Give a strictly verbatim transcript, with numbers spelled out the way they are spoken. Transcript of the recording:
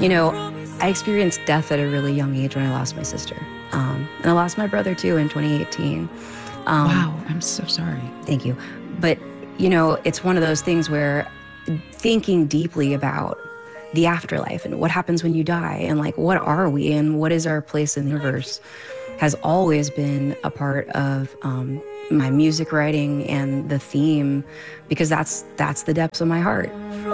You know, I experienced death at a really young age when I lost my sister. Um, and I lost my brother too in twenty eighteen. Um, wow, I'm so sorry. Thank you. But, you know, it's one of those things where thinking deeply about the afterlife and what happens when you die and like, what are we and what is our place in the universe has always been a part of um, my music writing and the theme, because that's that's the depths of my heart.